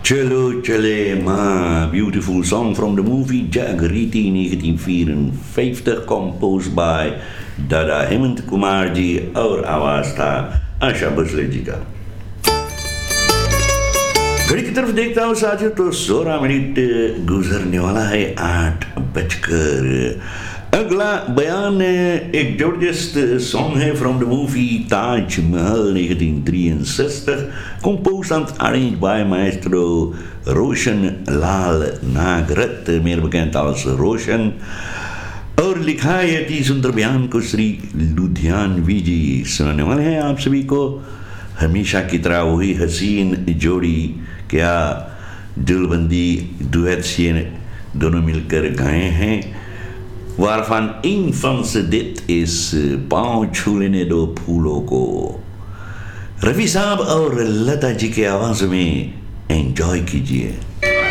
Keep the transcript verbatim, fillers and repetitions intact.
Chalo Chale Ma, beautiful song from the movie Jagriti nineteen fifty-four, composed by Dada Hemant Kumar ji और आवाज था आशा भोसले जी का। घड़ी की तरफ देखता हूँ साथियों तो सोलह मिनट गुजरने वाला है आठ बजकर। अगला बयान एक जबरदस्त सॉन्ग है from the movie Taj Mahal nineteen sixty-three, composed and arranged by maestro Roshan Lal Nagrat, meer bekend als Roshan, और लिखा है अति सुंदर बयान को श्री लुधियानवी जी। सुनाने वाले हैं आप सभी को हमेशा की तरह वही हसीन जोड़ी, क्या दिलबंदी डुएट्स ये दोनों मिलकर गाए हैं, waarvan één van ze dit is पाँव छू लेने दो फूलों को। रवि साहब और लता जी के आवाज में एंजॉय कीजिए।